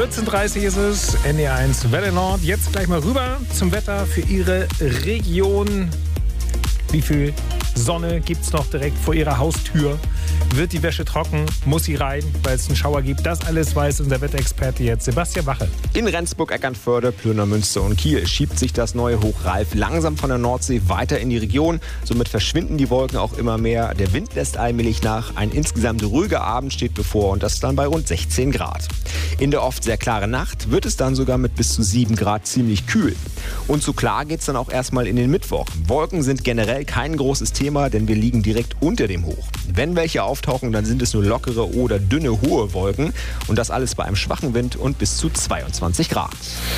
14.30 ist es, NDR1 Welle Nord. Jetzt gleich mal rüber zum Wetter für Ihre Region. Wie viel Sonne gibt es noch direkt vor Ihrer Haustür? Wird die Wäsche trocken? Muss sie rein, weil es einen Schauer gibt? Das alles weiß unser Wetterexperte jetzt, Sebastian Wache. In Rendsburg, Eckernförde, Plünermünster und Kiel schiebt sich das neue Hoch Ralf langsam von der Nordsee weiter in die Region. Somit verschwinden die Wolken auch immer mehr. Der Wind lässt allmählich nach. Ein insgesamt ruhiger Abend steht bevor und das dann bei rund 16 Grad. In der oft sehr klaren Nacht wird es dann sogar mit bis zu 7 Grad ziemlich kühl. Und so klar geht's dann auch erstmal in den Mittwoch. Wolken sind generell kein großes Thema, denn wir liegen direkt unter dem Hoch. Wenn welche auftauchen, dann sind es nur lockere oder dünne hohe Wolken. Und das alles bei einem schwachen Wind und bis zu 22 Grad.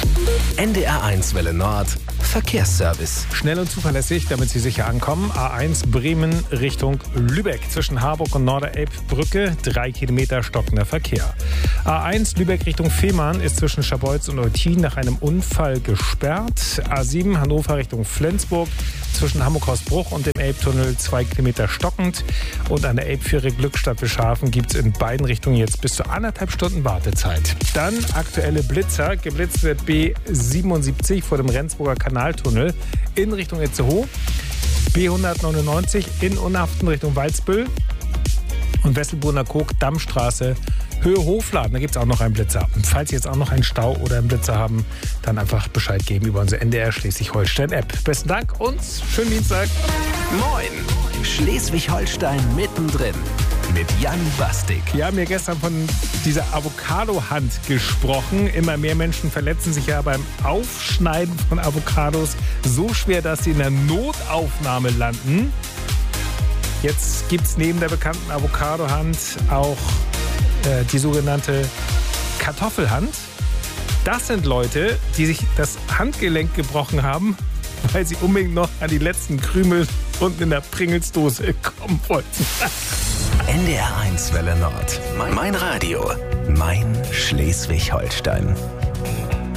NDR1 Welle Nord. Verkehrsservice. Schnell und zuverlässig, damit Sie sicher ankommen. A1 Bremen Richtung Lübeck. Zwischen Harburg und Norderelbbrücke 3 Kilometer stockender Verkehr. A1 Lübeck Richtung Fehmarn ist zwischen Scharbeutz und Eutin nach einem Unfall gesperrt. A7 Hannover Richtung Flensburg. Zwischen Hamburg-Hausbruch und dem Elbtunnel 2 Kilometer stockend. Und an der Elbfähre Glückstadt-Wilshaven gibt es in beiden Richtungen jetzt bis zu 1,5 Stunden Wartezeit. Dann aktuelle Blitzer. Geblitzt wird B77 vor dem Rendsburger Kanaltunnel in Richtung Itzehoe. B199 in Unhaften Richtung Waldsbüll. Und Wesselbrunner Kog, Dammstraße, Höhe Hofladen. Da gibt es auch noch einen Blitzer. Und falls Sie jetzt auch noch einen Stau oder einen Blitzer haben, dann einfach Bescheid geben über unsere NDR Schleswig-Holstein-App. Besten Dank und schönen Dienstag. Moin! Schleswig-Holstein mittendrin mit Jan Bastik. Wir haben ja gestern von dieser Avocado-Hand gesprochen. Immer mehr Menschen verletzen sich ja beim Aufschneiden von Avocados so schwer, dass sie in der Notaufnahme landen. Jetzt gibt es neben der bekannten Avocado-Hand auch die sogenannte Kartoffelhand. Das sind Leute, die sich das Handgelenk gebrochen haben, weil sie unbedingt noch an die letzten Krümel unten in der Pringelsdose kommen wollten. NDR1 Welle Nord. Mein Radio. Mein Schleswig-Holstein.